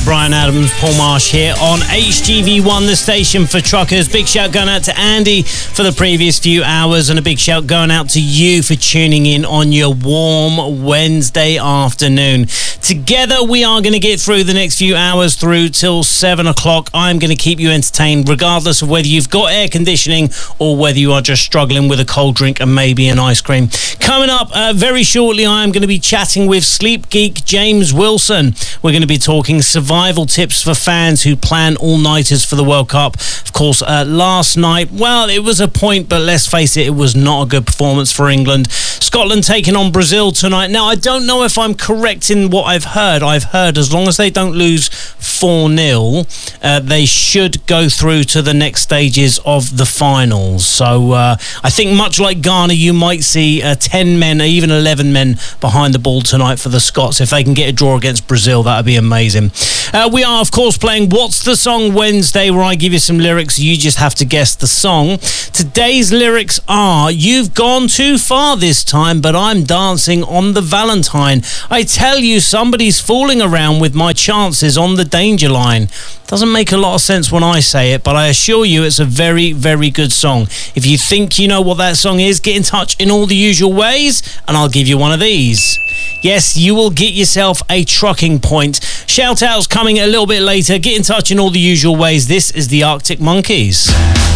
Bryan Adams, Paul Marsh here on HGV1, the station for truckers. Big shout going out to Andy for the previous few hours, and a big shout going out to you for tuning in on your warm Wednesday afternoon. Together we are going to get through the next few hours through till 7 o'clock. I'm going to keep you entertained regardless of whether you've got air conditioning or whether you are just struggling with a cold drink and maybe an ice cream. Coming up very shortly, I am going to be chatting with sleep geek James Wilson. We're going to be talking survival tips for fans who plan all-nighters for the World Cup. Of course, last night, well, it was a point, but let's face it, it was not a good performance for England. Scotland taking on Brazil tonight. Now, I don't know if I'm correct in what I've heard. I've heard as long as they don't lose 4-0, they should go through to the next stages of the finals. So I think much like Ghana, you might see 10 men, or even 11 men behind the ball tonight for the Scots. If they can get a draw against Brazil, that would be amazing. We are, of course, playing What's the Song Wednesday, where I give you some lyrics. You just have to guess the song. Today's lyrics are: you've gone too far this time, but I'm dancing on the Valentine. I tell you, somebody's fooling around with my chances on the danger line. Doesn't make a lot of sense when I say it, but I assure you it's a very, very good song. If you think you know what that song is, get in touch in all the usual ways, and I'll give you one of these. Yes, you will get yourself a trucking point. Shout-outs coming a little bit later. Get in touch in all the usual ways. This is the Arctic Monkeys.